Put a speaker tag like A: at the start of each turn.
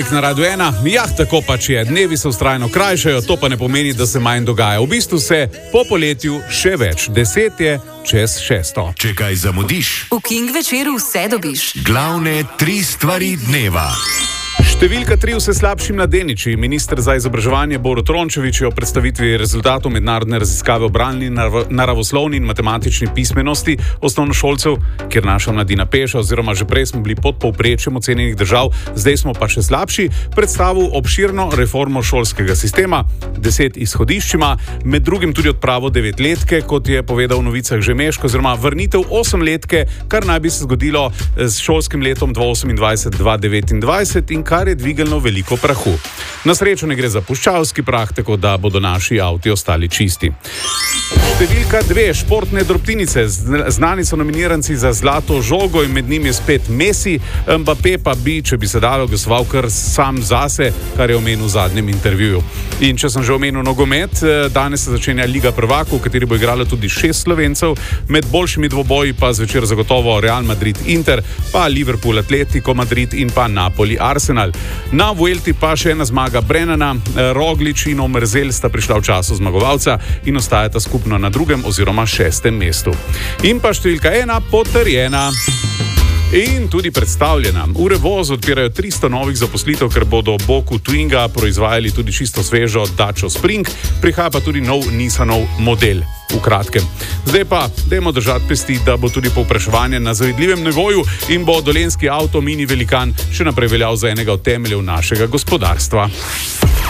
A: Na Radiu 1, tako pač je, dnevi se vztrajno krajšajo, to pa ne pomeni, da se manj dogaja. V bistvu se po poletju še več, 10 je čez 6.
B: Če kaj zamudiš,
C: v King večeru vse dobiš.
B: Glavne 3 stvari dneva.
A: Številka 3 vse slabši mladeniči. Minister za izobraževanje Borut Rončević je o predstavitvi rezultatov mednarodne raziskave o bralni, naravoslovni in matematični pismenosti osnovnošolcev, kjer naša mladina peša, oziroma že prej smo bili pod povprečjem ocenjenih držav, zdaj smo pa še slabši, predstavil obširno reformo šolskega sistema, 10 izhodiščima, med drugim tudi odpravo 9-letke, kot je povedal v novicah Žemeško, oziroma vrnitev 8-letke, kar naj bi se zgodilo s šolskim letom 2028-2029 in kar je dvigalno veliko prahu. Na srečo ne gre za puščavski prah, tako da bodo naši avti ostali čisti. Številka 2, športne drobtinice. Znani so nominiranci za zlato žogo in med njimi je spet Messi. Mbappé pa bi, če bi se dalo, glasoval kar sam zase, kar je omenil v zadnjem intervjuju. In če sem že omenil nogomet, danes se začenja Liga prvakov, v kateri bo igralo tudi 6 Slovencev, med boljšimi dvoboji pa zvečer zagotovo Real Madrid-Inter, pa Liverpool-Atletico Madrid in pa Napoli-Arsenal. Na Vuelti pa še ena zmaga Brennana, Roglič in Omerzel sta prišla v času zmagovalca in ostajata skupno na 2. oziroma 6. mestu. In pa številka 1 potrjena. In tudi predstavljena. V Revozu odpirajo 300 novih zaposlitev, ker bodo boku Twinga proizvajali tudi čisto svežo Dacia Spring, prihaja pa tudi nov Nissanov model. V kratkem. Zdaj pa, dajmo držati pesti, da bo tudi povpraševanje na zavidljivem nivoju in bo dolenjski avto mini velikan še naprej veljal za enega od temeljev našega gospodarstva.